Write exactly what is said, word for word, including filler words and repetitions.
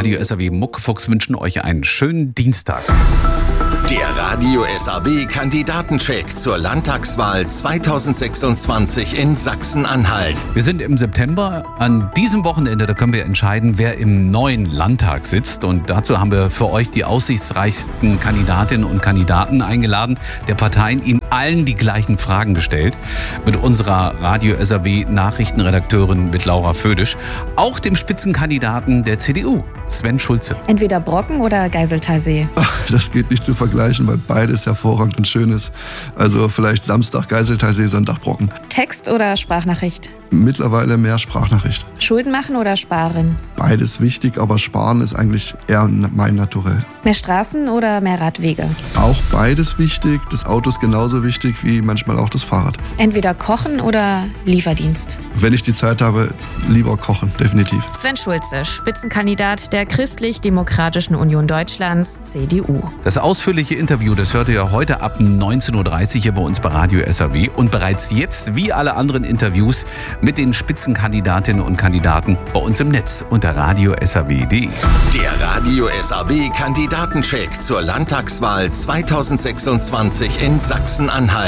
Radio S R W Muckefuchs wünschen euch einen schönen Dienstag. Der Radio S R W Kandidatencheck zur Landtagswahl zweitausendsechsundzwanzig in Sachsen-Anhalt. Wir sind im September. An diesem Wochenende, da können wir entscheiden, wer im neuen Landtag sitzt. Und dazu haben wir für euch die aussichtsreichsten Kandidatinnen und Kandidaten eingeladen, der Parteien ihnen allen die gleichen Fragen gestellt. Mit unserer Radio S R W Nachrichtenredakteurin, mit Laura Födisch. Auch dem Spitzenkandidaten der C D U, Sven Schulze. Entweder Brocken oder Geiseltalsee. Ach, das geht nicht zu vergleichen, weil beides hervorragend und schön ist. Also vielleicht Samstag Geiseltalsee, Sonntag Brocken. Text oder Sprachnachricht? Mittlerweile mehr Sprachnachricht. Schulden machen oder sparen? Beides wichtig, aber sparen ist eigentlich eher mein Naturell. Mehr Straßen oder mehr Radwege? Auch beides wichtig. Das Auto ist genauso wichtig wie manchmal auch das Fahrrad. Entweder kochen oder Lieferdienst? Wenn ich die Zeit habe, lieber kochen, definitiv. Sven Schulze, Spitzenkandidat der Christlich-Demokratischen Union Deutschlands, C D U. Das ausführliche Interview, das hört ihr heute ab neunzehn Uhr dreißig hier bei uns bei Radio S R W. Und bereits jetzt, wie alle anderen Interviews, mit den Spitzenkandidatinnen und Kandidaten bei uns im Netz unter radio s r w punkt d e. Der Radio S R W Kandidatencheck zur Landtagswahl zweitausendsechsundzwanzig in Sachsen-Anhalt.